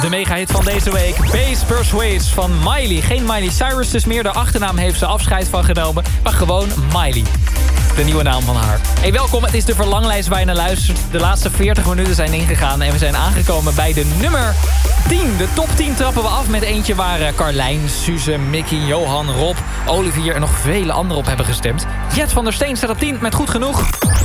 De megahit van deze week, Bass Persuades van Miley. Geen Miley Cyrus dus meer, de achternaam heeft ze afscheid van genomen, maar gewoon Miley. De nieuwe naam van haar. Hey, welkom, het is de verlanglijst waar je naar luistert. De laatste 40 minuten zijn ingegaan en we zijn aangekomen bij de nummer 10. De top 10 trappen we af met eentje waar Carlijn, Suze, Mickey, Johan, Rob, Olivier en nog vele anderen op hebben gestemd. Jet van der Steen staat op 10 met Goed Genoeg.